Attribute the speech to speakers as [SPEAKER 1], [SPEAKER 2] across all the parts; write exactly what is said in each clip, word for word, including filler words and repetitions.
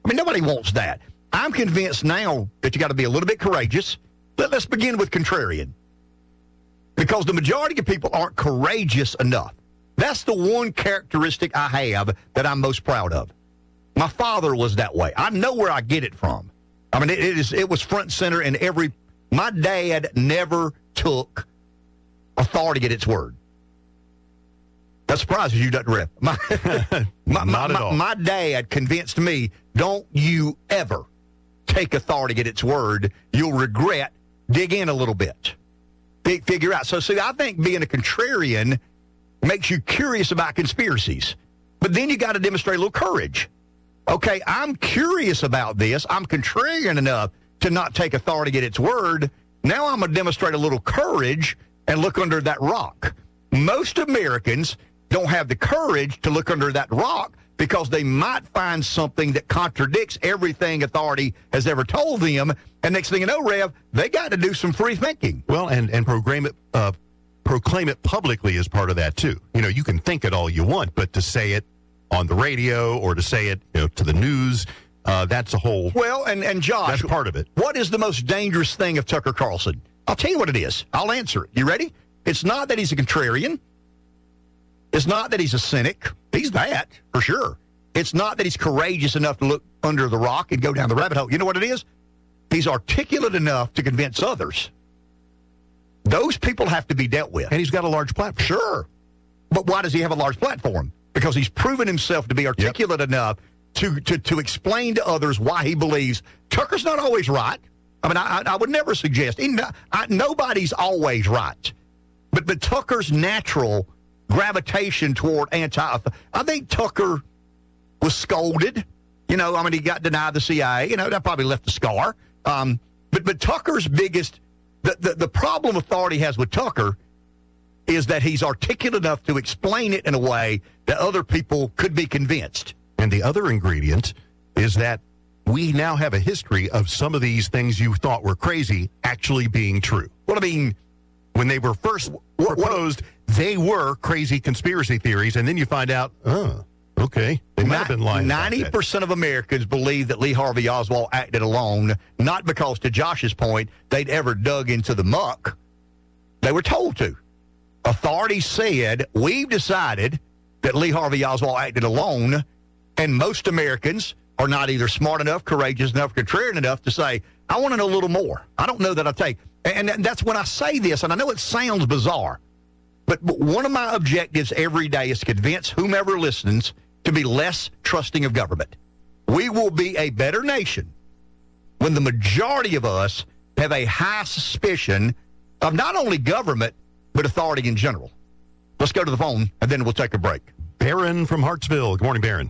[SPEAKER 1] I mean, nobody wants that. I'm convinced now that you got to be a little bit courageous. Let, let's begin with contrarian. Because the majority of people aren't courageous enough. That's the one characteristic I have that I'm most proud of. My father was that way. I know where I get it from. I mean, it, it is. It was front and center in every. My dad never took authority at its word. That surprises you, doesn't it, My, my,
[SPEAKER 2] Not
[SPEAKER 1] my,
[SPEAKER 2] at all.
[SPEAKER 1] My dad convinced me, don't you ever take authority at its word. You'll regret. Dig in a little bit. Big figure out. So, see, I think being a contrarian makes you curious about conspiracies. But then you got to demonstrate a little courage. Okay, I'm curious about this. I'm contrarian enough to not take authority at its word. Now I'm going to demonstrate a little courage and look under that rock. Most Americans don't have the courage to look under that rock because they might find something that contradicts everything authority has ever told them. And next thing you know, Rev, they got to do some free thinking.
[SPEAKER 2] Well, and, and proclaim it, uh, proclaim it publicly is part of that, too. You know, you can think it all you want, but to say it on the radio or to say it, you know, to the news, uh, that's a whole...
[SPEAKER 1] Well, and, and Josh...
[SPEAKER 2] That's part of it.
[SPEAKER 1] What is the most dangerous thing of Tucker Carlson? I'll tell you what it is. I'll answer it. You ready? It's not that he's a contrarian. It's not that he's a cynic. He's that, for sure. It's not that he's courageous enough to look under the rock and go down the rabbit hole. You know what it is? He's articulate enough to convince others. Those people have to be dealt with.
[SPEAKER 2] And he's got a large platform.
[SPEAKER 1] Sure. But why does he have a large platform? Because he's proven himself to be articulate yep. enough to, to, to explain to others why he believes Tucker's not always right. I mean, I, I would never suggest. He, I, nobody's always right. But, but Tucker's natural gravitation toward anti... I think Tucker was scolded. You know, I mean, he got denied the C I A. You know, that probably left a scar. Um, but, but Tucker's biggest... The, the, the problem authority has with Tucker is that he's articulate enough to explain it in a way that other people could be convinced.
[SPEAKER 2] And the other ingredient is that we now have a history of some of these things you thought were crazy actually being true.
[SPEAKER 1] Well, I mean,
[SPEAKER 2] when they were first what, proposed, what, they were crazy conspiracy theories, and then you find out, oh, okay, they might have been lying.
[SPEAKER 1] ninety percent of Americans believe that Lee Harvey Oswald acted alone, not because, to Josh's point, they'd ever dug into the muck. They were told to. Authorities said, we've decided that Lee Harvey Oswald acted alone, and most Americans are not either smart enough, courageous enough, contrarian enough to say, I want to know a little more. I don't know that I take. And that's when I say this, and I know it sounds bizarre, but, but one of my objectives every day is to convince whomever listens to be less trusting of government. We will be a better nation when the majority of us have a high suspicion of not only government, but authority in general. Let's go to the phone, and then we'll take a break.
[SPEAKER 2] Barron from Hartsville. Good morning, Barron.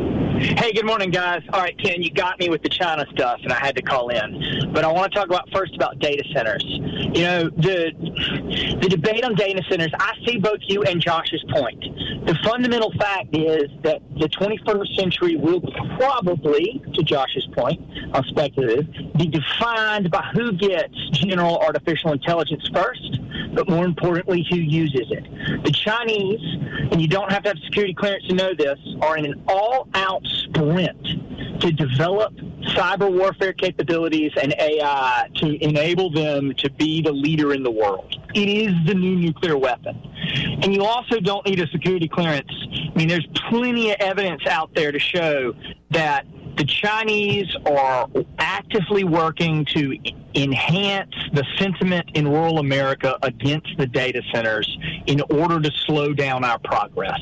[SPEAKER 3] Hey, good morning, guys. All right, Ken, you got me with the China stuff, and I had to call in. But I want to talk about first about data centers. You know, the the debate on data centers, I see both you and Josh's point. The fundamental fact is that the twenty-first century will probably, to Josh's point, I'm speculative, be defined by who gets general artificial intelligence first, but more importantly, who uses it. The Chinese, and you don't have to have security clearance to know this, are in an all-out sprint to develop cyber warfare capabilities and A I to enable them to be the leader in the world. It is the new nuclear weapon. And you also don't need a security clearance. I mean, there's plenty of evidence out there to show that the Chinese are actively working to enhance the sentiment in rural America against the data centers in order to slow down our progress.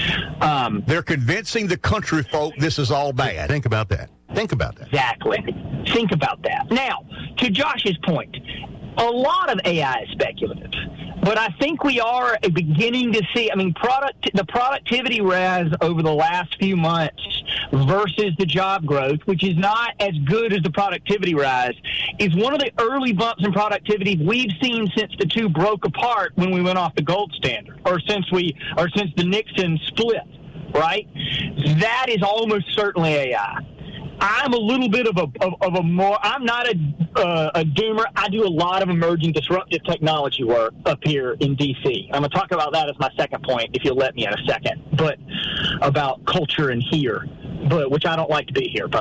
[SPEAKER 3] Um,
[SPEAKER 1] They're convincing the country folk this is all bad.
[SPEAKER 2] Think about that. Think about that.
[SPEAKER 3] Exactly. Think about that. Now, to Josh's point, a lot of A I is speculative. But I think we are beginning to see, I mean, product the productivity rise over the last few months versus the job growth, which is not as good as the productivity rise, is one of the early bumps in productivity we've seen since the two broke apart when we went off the gold standard, or since we, or since the Nixon split, right? That is almost certainly A I. I'm a little bit of a of, of a more. I'm not a uh, a doomer. I do a lot of emerging disruptive technology work up here in D C. I'm going to talk about that as my second point, if you'll let me in a second. But about culture and here, but which I don't like to be here.